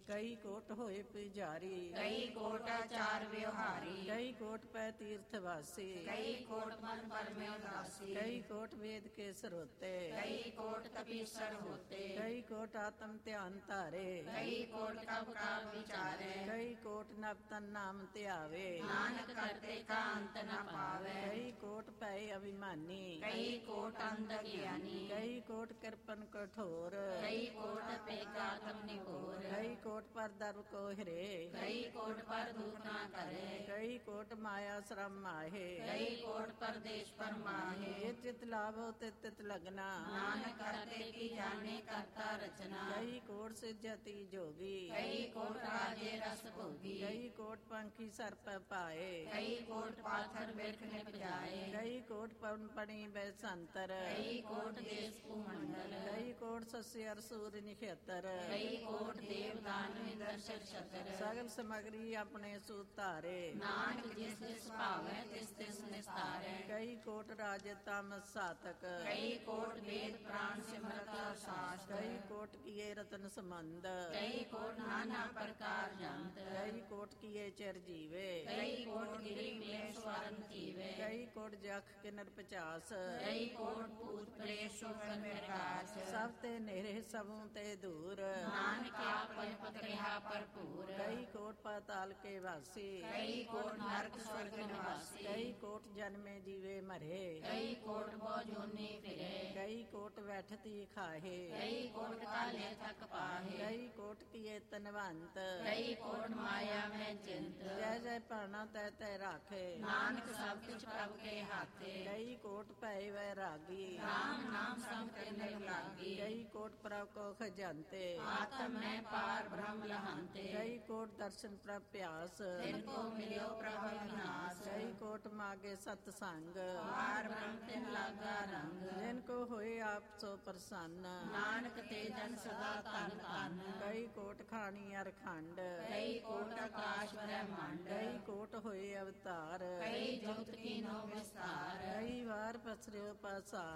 ਕਈ ਕੋਟ ਹੋਏ ਪੁਜਾਰੀ, ਕਈ ਕੋਟ ਆਚਾਰ ਵਿਵਹਾਰੀ, ਕਈ ਕੋਟ ਪੈ ਤੀਰਥ ਵਾਸੀ, ਕਈ ਕੋਟ ਮਨ ਪਰਮੇ ਉਦਾਸੀ, ਕਈ ਕੋਟ ਵੇਦ ਕੇ ਸਰੋਤੇ, ਕਈ ਕੋਟ ਤਪੀਸਰ ਹੋਤੇ, ਕਈ ਕੋਟ ਆਤਮ ਧਿਆਨ ਧਾਰੇ, ਕਈ ਕੋਟ ਕਬ ਕਾਲ ਵਿਚਾਰੇ, ਕਈ ਕੋਟ ਨਵ ਤਨ ਨਾਮ ਧਿਆਵੇ, ਨਾਨਕ ਕਰਤੇ ਕਾ ਅੰਤ ਨ ਪਾਵੇ, ਕਈ ਕੋਟ ਪੈ ਅਭਿਮਾਨੀ, ਕਈ ਕੋਟ ਅੰਧ ਗਿਆਨੀ, ਕਈ ਕੋਟ ਕਿਰਪਨ ਕਠੋਰ, ਕਈ ਕੋਟ ਪੇਗਾਤਮ ਨਿਕੋਰ, ਕਈ ਕੋਟ ਪਰ ਦਰਬ ਕੋ ਹਿਰੇ, ਕਈ ਕੋਟ ਪਰ ਦੁਖ ਨਾ ਕਰੇ, ਕਈ ਕੋਟ ਮਾਇਆ ਸ਼ਰਮ ਮਾਹੇ, ਕਈ ਕੋਟ ਪਰਦੇਸ਼ ਪਰ ਮਾਹੇ, ਜੇ ਚਿਤ ਲਾਭੋ ਤਿਤ ਤਿਤ ਲਗਨਾ, ਨਾਨਕ ਕਰਤੇ ਕੀ ਜਾਣੇ ਕਰਤਾ ਰਚਨਾ, ਕਈ ਕੋਟ ਸਿਜਤੀ ਜੋਗੀ, ਕਈ ਕੋਟ ਰਾਜੇ ਰਸ ਭੋਗੀ, ਕਈ ਕੋਟ ਪੰਖੀ ਸਰਪ ਪਾਏ, ਕਈ ਕੋਟ ਪਾਥਰ ਬਿਰਖ ਨਿਪਜਾਏ, ਕਈ ਕੋਟ ਪਵਨ ਪਣੀ ਬੈਸੰਤਰ, ਕਈ ਕੋਟ ਦੇਸ ਭੂਮੰਡਲ, ਕਈ ਕੋਟ ਸਸਿ ਅਰ ਸੂਰ ਨਿਖੇਤਰ, ਕਈ ਕੋਟ ਦੇਵ ਦਾਨਵ ਦਰਸ਼ਕ ਛਤਰ, ਸਗਲ ਸਮਗਰੀ ਆਪਣੇ ਸੂਤ ਧਾਰੇ, ਨਾਨਕ ਜਿਸ ਜਿਸ ਭਾਵੈ ਤਿਸ ਤਿਸ ਨਿਸਤਾਰੈ, ਕਈ ਕੋਟ ਰਾਜ ਤਮ ਸਾਤਕ, ਕਈ ਕੋਟ ਵੇਦ ਪ੍ਰਾਣ ਸਿਮਰਤ ਸਾਸ, ਕਈ ਕੋਟ ਕੀਏ ਰਤਨ ਸੰਬੰਧ, ਕਈ ਕੋਟ ਨਾਨਾ ਪ੍ਰਕਾਰ ਜੰਤ, ਕਈ ਕੋਟ ਕੀਏ ਚਿਰ ਜੀਵੇ, ਕਈ ਕੋਟ ਗਿਰੀ ਮਿਲੇ ਸਵਰਨ ਜੀਵੇ, ਕਈ ਕੋਟ ਜਖ ਕਿਨਰ ਪਚਾਸ, ਕਈ ਕੋਟ ਭੂਤ ਪ੍ਰੇਤ ਸੁਖਨ ਵਿਰਾਸ, ਸਭ ਤੇ ਨੇਰੇ ਸਭੋਂ ਤੇ ਦੂਰ, ਨਾਨਕ ਆਪਨ ਪਤਰਿਹਾ ਭਰਪੂਰ, ਕਈ ਕੋਟ ਪਾਤਾਲ ਕੇ ਵਾਸੀ, ਕਈ ਕੋਟ ਨਰਕ ਸਵਰਗ ਨਿਵਾਸੀ, ਕਈ ਕੋਟ ਜਨਮੇ ਜੀਵੇ ਮਰੇ, ਕਈ ਕੋਟ ਬਹੁ ਜੋਨੀ ਫਿਰੇ, ਕਈ ਕੋਟ ਬੈਠਤੀ ਖਾਹੇ, ਕਈ ਕੋਟ ਕਾਲੇ ਥਕ ਪਾਹੇ, ਕਈ ਕੋਟ ਕੀਏ ਤਨਵੰਤ, ਕਈ ਕੋਟ ਮਾਇਆ ਮੈਂ ਚਿੰਤ, ਜੈ ਜੈ ਭਾਣਾ ਤੈ ਤੈ ਰਾਖੇ, ਨਾਨਕ ਸਭ ਕੁਛ ਪ੍ਰਭ ਕੇ ਹਾਥੇ, ਕਈ ਕੋਟ ਭੈ ਵੈ ਰਾਗੀ, ਰਾਮ ਨਾਮ ਸੰਗ ਤੇ ਨਿਰ ਲਾਗੀ, ਕਈ ਕੋਟ ਪ੍ਰਭ ਕੋ ਖਜੰਤੇ, ਆਤਮ ਮੈਂ ਪਾਰ ਬ੍ਰਹਮ ਲਹੰਤੇ, ਕਈ ਕੋਟ ਦਰਸ਼ਨ ਪ੍ਰਭ ਪਿਆਸ, ਤਿਨ ਕੋ ਮਿਲਿਓ ਪ੍ਰਭ ਵਿਨਾਸ਼, ਕਈ ਕੋਟ ਮਾਗੇ ਸਤ ਸੰਗ, ਪਾਰ ਬ੍ਰਹਮ ਤਿਨ ਲਾਗਾ ਰੰਗ, ਜਿਨ ਕੋ ਹੋਏ ਆਪ ਸੋ ਪ੍ਰਸੰਨ, ਨਾਨਕ ਤੇ ਜਨ ਸਦਾ ਧਨ ਧਨ, ਕਈ ਕੋਟ ਖਾਣੀ ਅਰ ਖੰਡ, ਕਈ ਕੋਟ ਆਕਾਸ਼ ਬ੍ਰਹਮੰਡ, ਕਈ ਕੋਟ ਹੋਏ ਅਵਤਾਰ, ਕਈ ਜੁਗਤ ਕੀਨੋ ਵਿਸਤਾਰ, ਕਈ ਵਾਰ ਪਸਰਿਓ ਪਾਸਾਰ,